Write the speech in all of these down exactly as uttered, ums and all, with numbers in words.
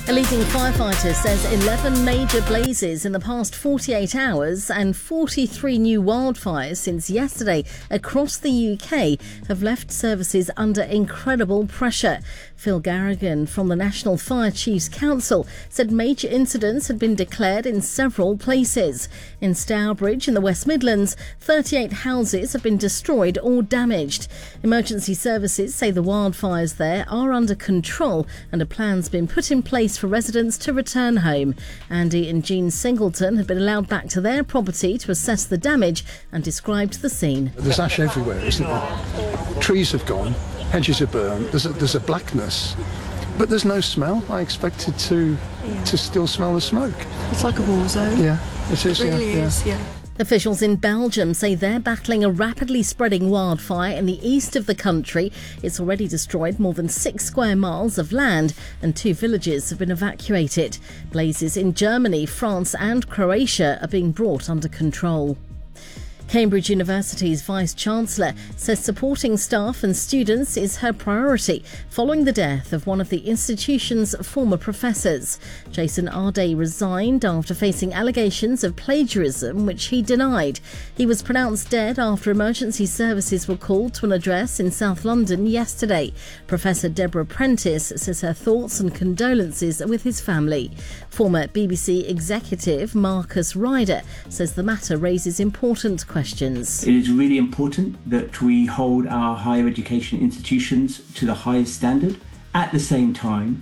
A leading firefighter says eleven major blazes in the past forty-eight hours and forty-three new wildfires since yesterday across the U K have left services under incredible pressure. Phil Garrigan from the National Fire Chiefs Council said major incidents had been declared in several places. In Stourbridge in the West Midlands, thirty-eight houses have been destroyed or damaged. Emergency services say the wildfires there are under control and a plan's been put in place for residents to return home. Andy and Jean Singleton have been allowed back to their property to assess the damage and described the scene. There's ash everywhere, isn't there? Trees have gone, hedges are burned, there's a, there's a blackness, but there's no smell. I expected to yeah. to still smell the smoke. It's like a war zone. Yeah, it is. It really yeah, is, yeah. yeah. Officials in Belgium say they're battling a rapidly spreading wildfire in the east of the country. It's already destroyed more than six square miles of land and two villages have been evacuated. Blazes in Germany, France and Croatia are being brought under control. Cambridge University's Vice-Chancellor says supporting staff and students is her priority following the death of one of the institution's former professors. Jason Arday resigned after facing allegations of plagiarism, which he denied. He was pronounced dead after emergency services were called to an address in South London yesterday. Professor Deborah Prentice says her thoughts and condolences are with his family. Former B B C executive Marcus Ryder says the matter raises important questions. Questions. It is really important that we hold our higher education institutions to the highest standard. At the same time,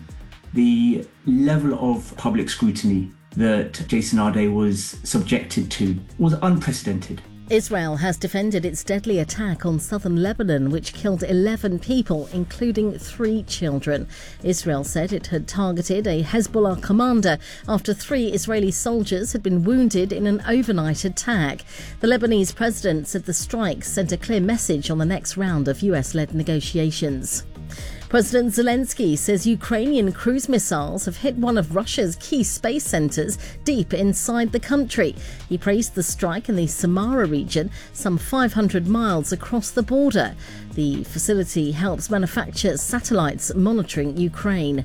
the level of public scrutiny that Jason Arday was subjected to was unprecedented. Israel has defended its deadly attack on southern Lebanon, which killed eleven people, including three children. Israel said it had targeted a Hezbollah commander after three Israeli soldiers had been wounded in an overnight attack. The Lebanese president said the strikes sent a clear message on the next round of U S-led negotiations. President Zelensky says Ukrainian cruise missiles have hit one of Russia's key space centres deep inside the country. He praised the strike in the Samara region, some five hundred miles across the border. The facility helps manufacture satellites monitoring Ukraine.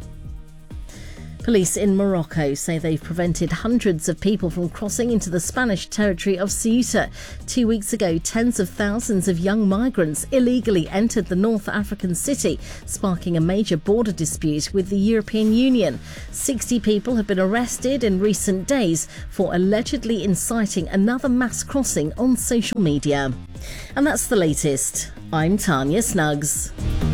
Police in Morocco say they've prevented hundreds of people from crossing into the Spanish territory of Ceuta. Two weeks ago, tens of thousands of young migrants illegally entered the North African city, sparking a major border dispute with the European Union. sixty people have been arrested in recent days for allegedly inciting another mass crossing on social media. And that's the latest. I'm Tanya Snuggs.